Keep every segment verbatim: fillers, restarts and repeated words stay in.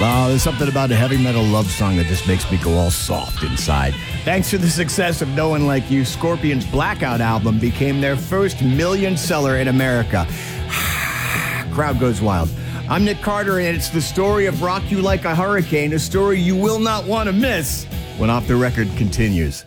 Well, there's something about a heavy metal love song that just makes me go all soft inside. Thanks to the success of No One Like You, Scorpions' Blackout album became their first million seller in America. Crowd goes wild. I'm Nick Carter, and it's the story of Rock You Like a Hurricane, a story you will not want to miss when Off the Record continues.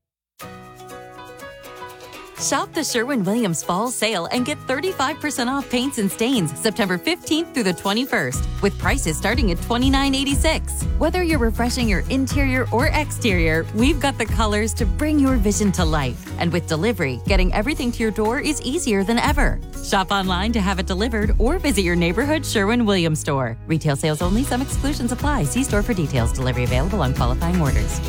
Shop the Sherwin-Williams Fall Sale and get thirty-five percent off paints and stains September fifteenth through the twenty-first, with prices starting at twenty-nine eighty-six. Whether you're refreshing your interior or exterior, we've got the colors to bring your vision to life. And with delivery, getting everything to your door is easier than ever. Shop online to have it delivered or visit your neighborhood Sherwin-Williams store. Retail sales only. Some exclusions apply. See store for details. Delivery available on qualifying orders.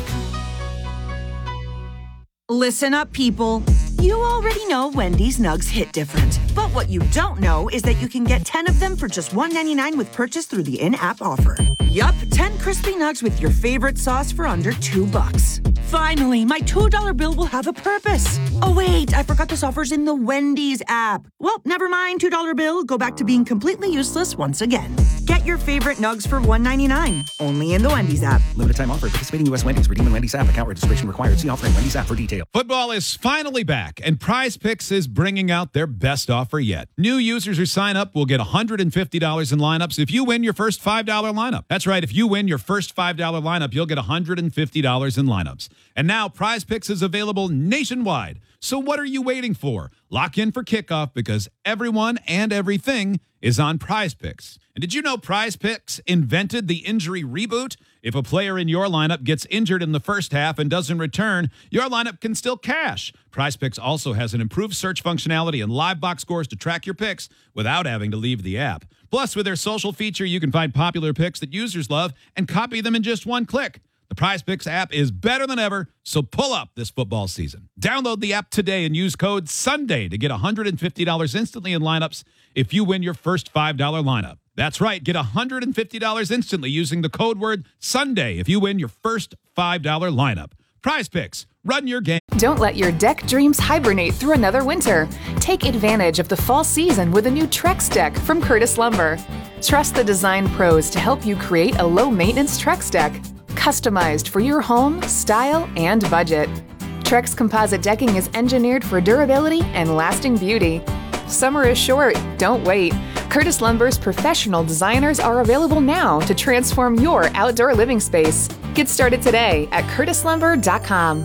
Listen up, people. You already know Wendy's nugs hit different. But what you don't know is that you can get ten of them for just one ninety-nine with purchase through the in-app offer. Yup, ten crispy nugs with your favorite sauce for under two bucks. Finally, my two dollar bill will have a purpose. Oh wait, I forgot this offer's in the Wendy's app. Well, never mind, two dollar bill. Go back to being completely useless once again. Get your favorite nugs for one ninety-nine. Only in the Wendy's app. Limited time offer. Participating U S Wendy's. Redeem in Wendy's app. Account registration required. See offer in Wendy's app for detail. Football is finally back, and Prize Picks is bringing out their best offer yet. New users who sign up will get one hundred fifty dollars in lineups if you win your first five dollar lineup. That's right. If you win your first five dollar lineup, you'll get one hundred fifty dollars in lineups. And now Prize Picks is available nationwide. So what are you waiting for? Lock in for kickoff because everyone and everything is on Prize Picks. And did you know Prize Picks invented the injury reboot? If a player in your lineup gets injured in the first half and doesn't return, your lineup can still cash. Prize Picks also has an improved search functionality and live box scores to track your picks without having to leave the app. Plus, with their social feature, you can find popular picks that users love and copy them in just one click. The Prize Picks app is better than ever, so pull up this football season. Download the app today and use code SUNDAY to get one hundred fifty dollars instantly in lineups if you win your first five dollar lineup. That's right, get one hundred fifty dollars instantly using the code word SUNDAY if you win your first five dollar lineup. Prize Picks, run your game. Don't let your deck dreams hibernate through another winter. Take advantage of the fall season with a new Trex deck from Curtis Lumber. Trust the design pros to help you create a low-maintenance Trex deck, customized for your home, style, and budget. Trex composite decking is engineered for durability and lasting beauty. Summer is short, don't wait. Curtis Lumber's professional designers are available now to transform your outdoor living space. Get started today at curtis lumber dot com.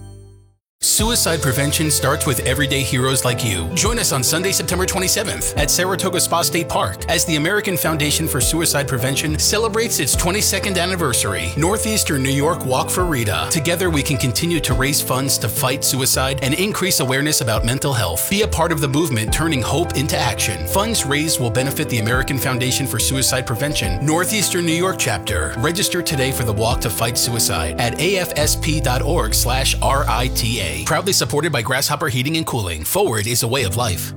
Suicide prevention starts with everyday heroes like you. Join us on Sunday, September twenty-seventh at Saratoga Spa State Park as the American Foundation for Suicide Prevention celebrates its twenty-second anniversary. Northeastern New York Walk for Rita. Together we can continue to raise funds to fight suicide and increase awareness about mental health. Be a part of the movement turning hope into action. Funds raised will benefit the American Foundation for Suicide Prevention, Northeastern New York chapter. Register today for the Walk to Fight Suicide at a f s p dot org slash R I T A. Proudly supported by Grasshopper Heating and Cooling. Forward is a way of life.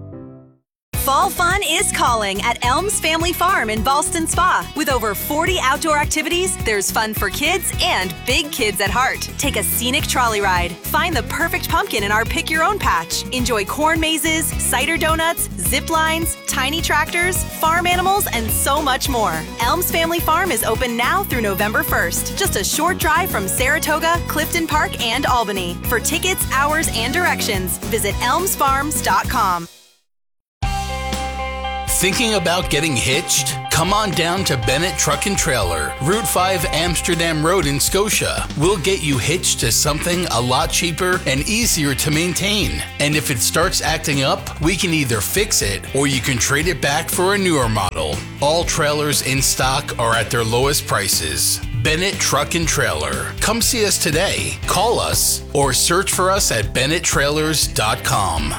Fall fun is calling at Elms Family Farm in Ballston Spa. With over forty outdoor activities, there's fun for kids and big kids at heart. Take a scenic trolley ride. Find the perfect pumpkin in our Pick Your Own patch. Enjoy corn mazes, cider donuts, zip lines, tiny tractors, farm animals, and so much more. Elms Family Farm is open now through November first. Just a short drive from Saratoga, Clifton Park, and Albany. For tickets, hours, and directions, visit elms farms dot com. Thinking about getting hitched? Come on down to Bennett Truck and Trailer, Route five Amsterdam Road in Scotia. We'll get you hitched to something a lot cheaper and easier to maintain. And if it starts acting up, we can either fix it or you can trade it back for a newer model. All trailers in stock are at their lowest prices. Bennett Truck and Trailer. Come see us today. Call us or search for us at bennett trailers dot com.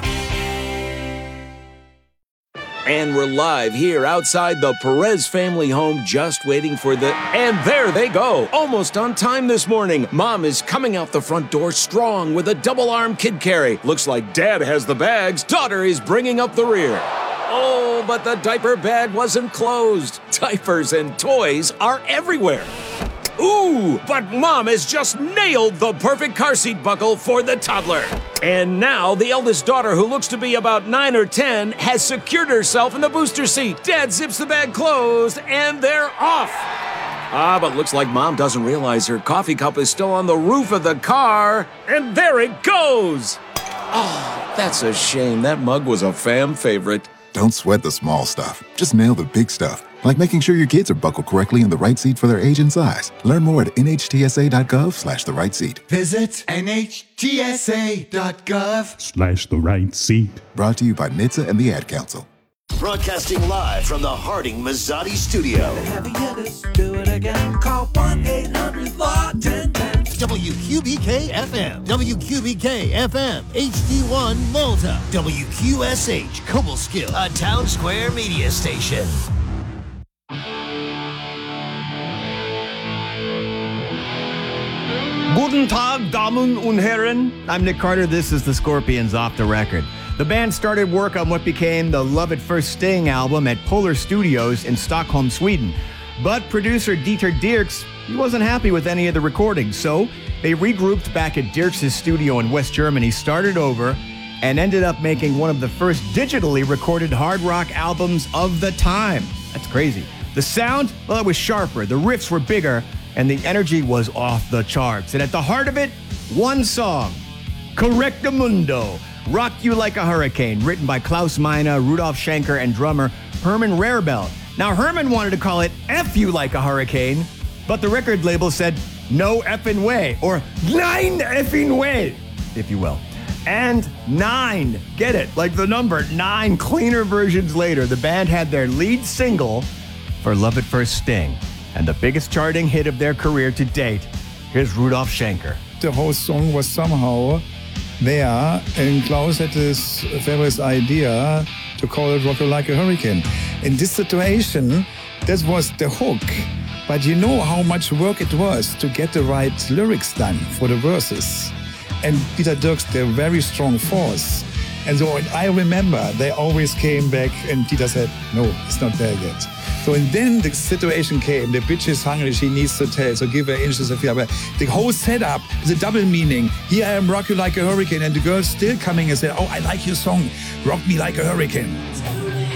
And we're live here outside the Perez family home, just waiting for the... And there they go, almost on time this morning. Mom is coming out the front door strong with a double-arm kid carry. Looks like Dad has the bags. Daughter is bringing up the rear. Oh, but the diaper bag wasn't closed. Diapers and toys are everywhere. Ooh, but Mom has just nailed the perfect car seat buckle for the toddler. And now the eldest daughter, who looks to be about nine or ten, has secured herself in the booster seat. Dad zips the bag closed, and they're off. Ah, but looks like Mom doesn't realize her coffee cup is still on the roof of the car. And there it goes. Oh, that's a shame. That mug was a fam favorite. Don't sweat the small stuff. Just nail the big stuff. Like making sure your kids are buckled correctly in the right seat for their age and size. Learn more at nhtsa.gov slash the right seat. Visit nhtsa.gov slash the right seat. Brought to you by N H T S A and the Ad Council. Broadcasting live from the Harding Mazzotti studio. Heavy hitters, do it again. Call one eight hundred four one zero one zero. W Q B K F M, W Q B K F M, H D one Malta, W Q S H Cobleskill, a Town Square media station. Guten Tag, Damen und Herren. I'm Nick Carter. This is the Scorpions Off the Record. The band started work on what became the Love at First Sting album at Polar Studios in Stockholm, Sweden. But producer Dieter Dierks, he wasn't happy with any of the recordings, so they regrouped back at Dierks' studio in West Germany, started over, and ended up making one of the first digitally recorded hard rock albums of the time. That's crazy. The sound, well, it was sharper, the riffs were bigger, and the energy was off the charts. And at the heart of it, one song, Correctamundo, Rock You Like a Hurricane, written by Klaus Meine, Rudolf Schenker, and drummer Herman Rarebell. Now, Herman wanted to call it F You Like a Hurricane, but the record label said, no effing way, or nine effing way, if you will. And nine, get it, like the number, nine cleaner versions later, the band had their lead single for Love at First Sting, and the biggest charting hit of their career to date. Here's Rudolf Schenker. The whole song was somehow there, and Klaus had this famous idea to call it Rock You Like a Hurricane. In this situation, that was the hook. But you know how much work it was to get the right lyrics done for the verses. And Dieter Dierks, they're very strong force. And so I remember they always came back and Dieter said, no, it's not there yet. So and then the situation came, the bitch is hungry, she needs to tell, so give her inches of fear. But the whole setup is a double meaning. Here I am, rock you like a hurricane, and the girl's still coming and say, oh, I like your song, rock me like a hurricane.